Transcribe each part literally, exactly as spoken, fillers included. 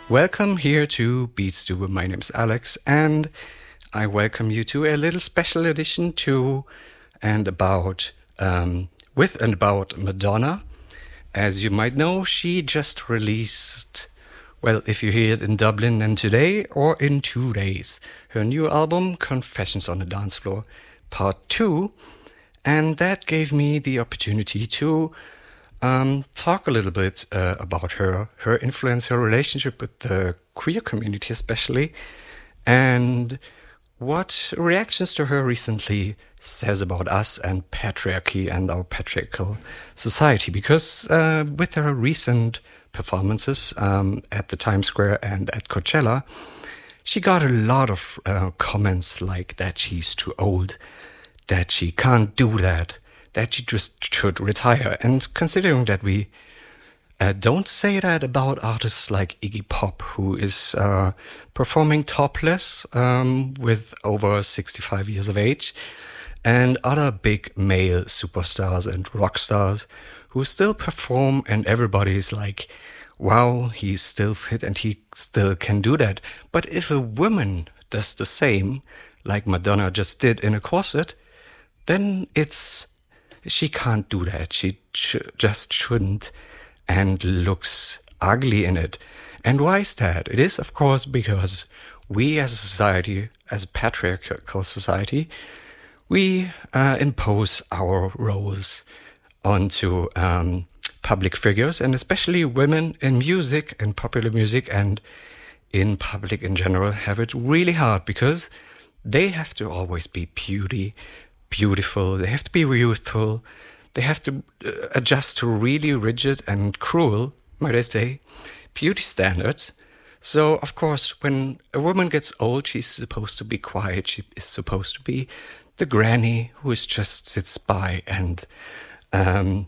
Welcome here to Beatstube. My name is Alex, and I welcome you to a little special edition to and about um, with and about Madonna. As you might know, she just released, well, if you hear it in Dublin and today or in two days, her new album Confessions on the Dance Floor, Part two, and that gave me the opportunity to Um, talk a little bit uh, about her, her influence, her relationship with the queer community especially, and what reactions to her recently says about us and patriarchy and our patriarchal society. Because uh, with her recent performances um, at the Times Square and at Coachella, she got a lot of uh, comments like that she's too old, that she can't do that, that she just should retire. And considering that we uh, don't say that about artists like Iggy Pop, who is uh, performing topless um, with over sixty-five years of age, and other big male superstars and rock stars who still perform, and everybody's like, wow, he's still fit and he still can do that. But if a woman does the same, like Madonna just did in a corset, then it's she can't do that. She sh- just shouldn't, and looks ugly in it. And why is that? It is, of course, because we as a society, as a patriarchal society, we uh, impose our roles onto um, public figures, and especially women in music, in popular music, and in public in general, have it really hard because they have to always be beauty, beautiful, they have to be youthful, they have to uh, adjust to really rigid and cruel, might I say, beauty standards. So, of course, when a woman gets old, she's supposed to be quiet, she is supposed to be the granny who is just sits by and, um,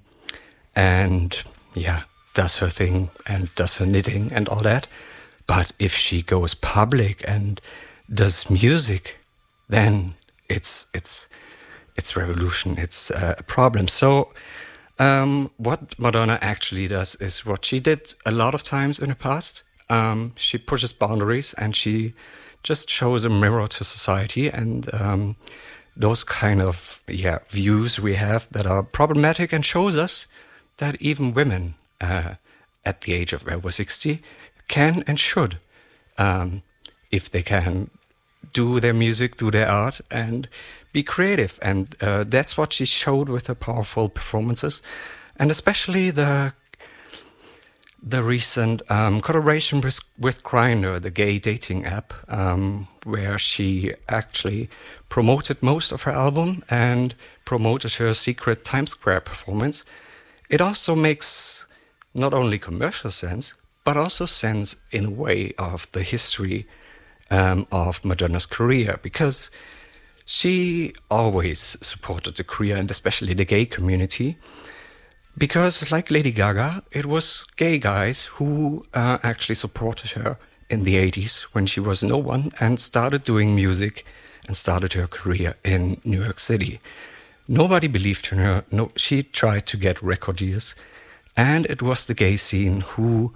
and yeah, does her thing and does her knitting and all that. But if she goes public and does music, then it's it's it's revolution. It's uh, a problem. So um, what Madonna actually does is what she did a lot of times in the past. Um, she pushes boundaries and she just shows a mirror to society and um, those kind of yeah views we have that are problematic, and shows us that even women uh, at the age of over sixty can and should, um, if they can, do their music, do their art, and be creative. And uh, that's what she showed with her powerful performances, and especially the the recent um, collaboration with, with Grindr, the gay dating app, um, where she actually promoted most of her album and promoted her secret Times Square performance. It also makes not only commercial sense, but also sense in a way of the history um, of Madonna's career, because she always supported the queer and especially the gay community, because like Lady Gaga, it was gay guys who uh, actually supported her in the eighties when she was no one and started doing music and started her career in New York City. Nobody believed in her. No, she tried to get record deals, and it was the gay scene who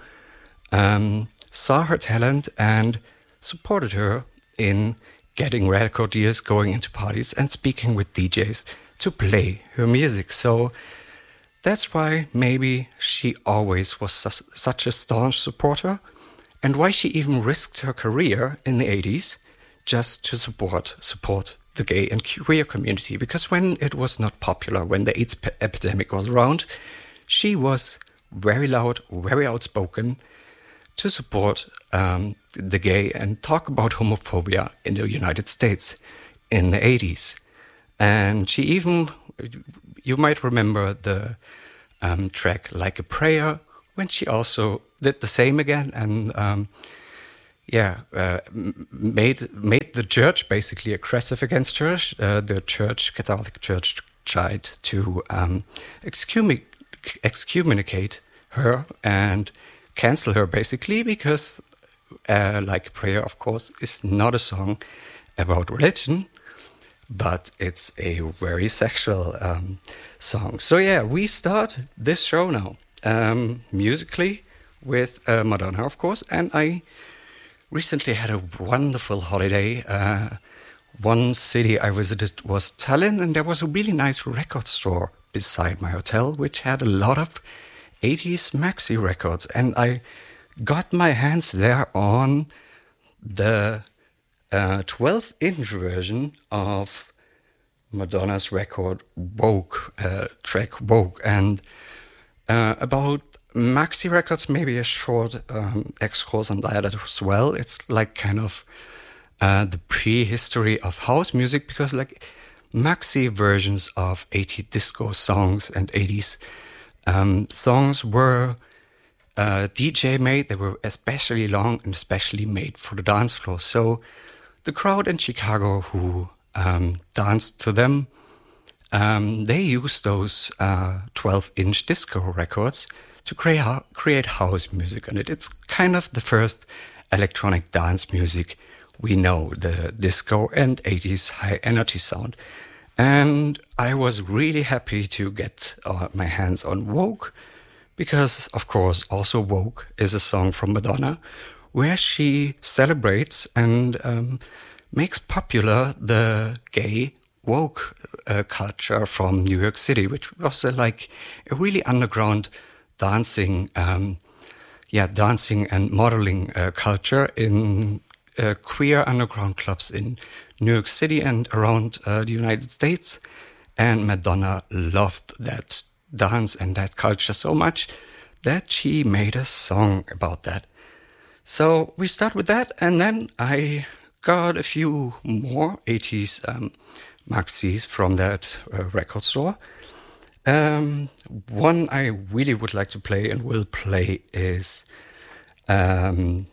um, saw her talent and supported her in getting record deals, going into parties, and speaking with D Js to play her music. So that's why maybe she always was su- such a staunch supporter, and why she even risked her career in the eighties just to support support the gay and queer community. Because when it was not popular, when the AIDS pe- epidemic was around, she was very loud, very outspoken to support um, the gay and talk about homophobia in the United States in the eighties. And she even, you might remember the um, track Like a Prayer, when she also did the same again and um, yeah, uh, made made the church basically aggressive against her. Uh, the church, Catholic Church, tried to um, excommunicate, excommunicate her and cancel her basically, because uh, Like a Prayer, of course, is not a song about religion, but it's a very sexual um, song. So yeah, we start this show now um, musically with uh, Madonna, of course. And I recently had a wonderful holiday. Uh, one city I visited was Tallinn, and there was a really nice record store beside my hotel, which had a lot of eighties maxi records. And I got my hands there on the uh, twelve inch version of Madonna's record Vogue, uh, track Vogue, and uh, about maxi records, maybe a short um, excursus on that as well. It's like kind of uh, the prehistory of house music, because like maxi versions of eighties disco songs and eighties um, songs were uh, D J made. They were especially long and especially made for the dance floor. So the crowd in Chicago who Um, danced to them, um, they used those uh, twelve inch disco records to create create house music on it. It's kind of the first electronic dance music we know, the disco and eighties high energy sound. And I was really happy to get uh, my hands on Vogue, because of course also Vogue is a song from Madonna where she celebrates and um, makes popular the gay woke uh, culture from New York City, which was uh, like a really underground dancing, um, yeah, dancing and modeling uh, culture in uh, queer underground clubs in New York City and around uh, the United States. And Madonna loved that dance and that culture so much that she made a song about that. So we start with that, and then I got a few more eighties um, maxis from that uh, record store. Um, one I really would like to play and will play is um,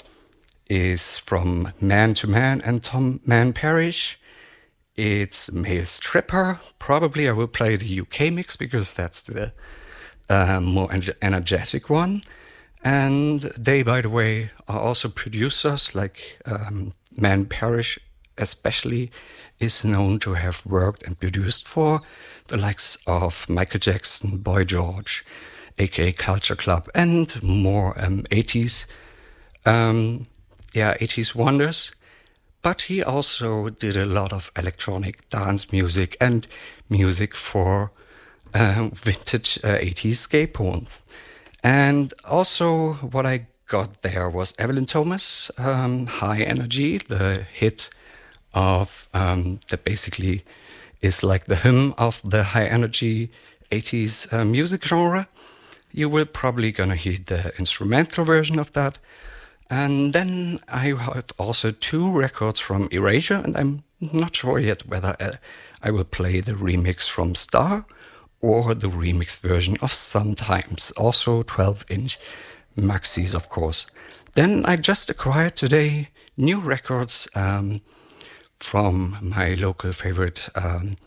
is from Man to Man and Tom Man Parrish. It's Male Stripper. Probably I will play the U K mix because that's the uh, more energetic one. And they, by the way, are also producers. Like um, Man Parrish especially is known to have worked and produced for the likes of Michael Jackson, Boy George, aka Culture Club, and more um, eighties, um, yeah, eighties wonders. But he also did a lot of electronic dance music and music for uh, vintage uh, eighties gay porns. And also what I got there was Evelyn Thomas, um, High Energy, the hit of, um, that basically is like the hymn of the high energy eighties uh, music genre. You will probably gonna hear the instrumental version of that. And then I have also two records from Erasure, and I'm not sure yet whether uh, I will play the remix from Star or the remix version of Sometimes, also twelve inch maxis, of course. Then I just acquired today new records um, from my local favorite um,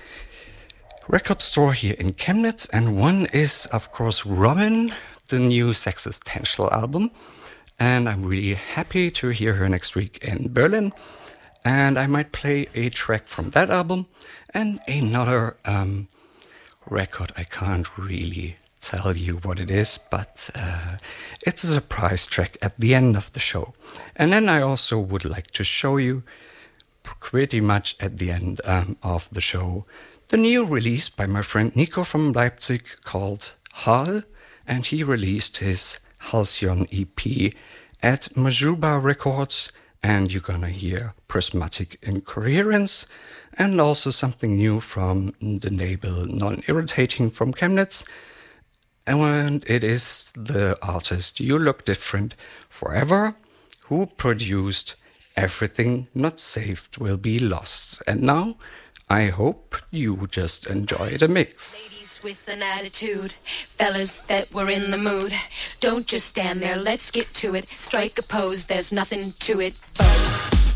record store here in Chemnitz, and one is, of course, Robin, the new Sexistential album. And I'm really happy to hear her next week in Berlin. And I might play a track from that album and another um, record. I can't really tell you what it is, but uh, it's a surprise track at the end of the show. And then I also would like to show you pretty much at the end um, of the show the new release by my friend Nico from Leipzig called Hal, and he released his Halcyon E P at Majuba Records, and you're gonna hear Prismatic Incoherence and also something new from the label Non-Irritating from Chemnitz, and it is the artist You Look Different Forever, who produced Everything Not Saved Will Be Lost. And now I hope you just enjoy the mix. Ladies with an attitude, fellas that were in the mood, don't just stand there, let's get to it. Strike a pose, there's nothing to it but